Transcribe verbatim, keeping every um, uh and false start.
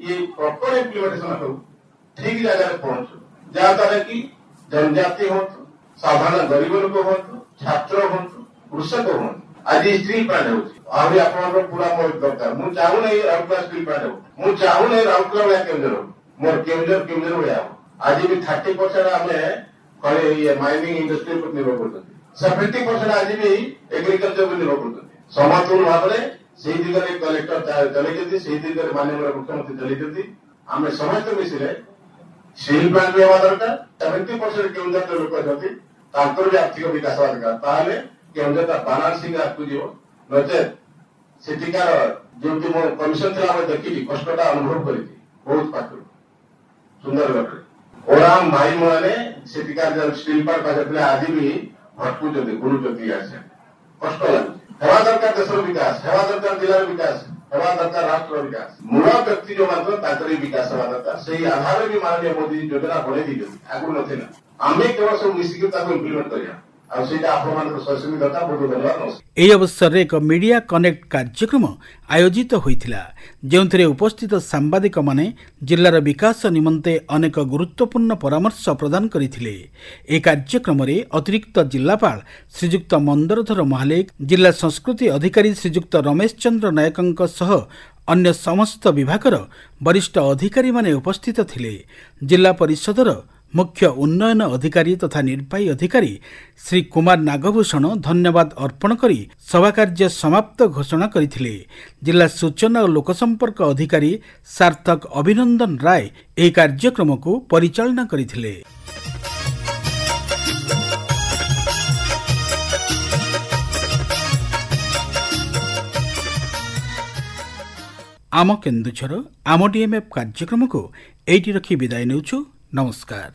ये proper implementation हो ठीक जगह पहुंचो जहाँद्वारा कि जनजाति हूँ साधारण गरीब लोक हूँ छात्र हूँ कृषक हूँ आज स्टील प्लांट होगी आप पूरा मोर दरकार मुझे चाहूना राउरकेला स्टील प्लांट हो मुझे चाहूना राउरकेला भाया केवझर हो मोर केवझर केवझर भाया हो आज भी थर्टी परसेंट आम माइनिंग इंडस्ट्री पर निर्भर करते सेवेन्टी परसेंट आज भी एग्रीकल्चर पर निर्भर करते समर्थन भाव में से दिगरे कलेक्टर चलते से दिगरे माननीय मुख्यमंत्री चलते आम समस्त मिसिले स्टील प्लांट भी हवा दरकार सेवेन्टी परसेंट केवझर जो लोक अच्छा भी आर्थिक विकास हवा दरकार केवझर बालांसिंग आगे जीव नचेत सेठिकार जो कमिशन थी देखी कष्टा अनुभव कर बहुत पाखर सुंदरगढ़ ओराम भाई मैंने सेठिकार स्टील प्लांट पाखे आज भी भटकुंट गुणुंट कष्ट लगुच हवा दरकार देशर विकास हवा दरकार जिलार विकास हवा दरकार राष्ट्र विकास मूल व्यक्ति जो मात्र विकास हवा दरकार से आधार भी माननीय मोदी योजना बढ़े आगु ना आम केवल सब मिसिक इम्प्लीमेंट करा ଏହି ଅବସରରେ ଏକ ମିଡିଆ କନେକ୍ଟ କାର୍ଯ୍ୟକ୍ରମ ଆୟୋଜିତ ହୋଇଥିଲା ଯେଉଁଥିରେ ଉପସ୍ଥିତ ସାମ୍ବାଦିକମାନେ ଜିଲ୍ଲାର ବିକାଶ ନିମନ୍ତେ ଅନେକ ଗୁରୁତ୍ୱପୂର୍ଣ୍ଣ ପରାମର୍ଶ ପ୍ରଦାନ କରିଥିଲେ। ଏହି କାର୍ଯ୍ୟକ୍ରମରେ ଅତିରିକ୍ତ ଜିଲ୍ଲାପାଳ ଶ୍ରୀଯୁକ୍ତ ମନ୍ଦରଧର ମହାଲିକ ଜିଲ୍ଲା ସଂସ୍କୃତି ଅଧିକାରୀ ଶ୍ରୀଯୁକ୍ତ ରମେଶ ଚନ୍ଦ୍ର ନାୟକଙ୍କ ସହ ଅନ୍ୟ ସମସ୍ତ ବିଭାଗର ବରିଷ୍ଠ ଅଧିକାରୀମାନେ ଉପସ୍ଥିତ ଥିଲେ। ଜିଲ୍ଲା ପରିଷଦର मुख्य उन्नयन अधिकारी तथा निर्वाही अधिकारी श्री कुमार नागभूषण धन्यवाद अर्पण करी सभा कार्य समाप्त घोषणा करथिले। जिला सूचना और लोकसंपर्क अधिकारी सार्थक अभिनंदन राय एही कार्यक्रम को परिचालना करथिले। आम केन्दुझर आम डीएमएफ कार्यक्रम को एटी रखी विदाय नेउछु। नमस्कार।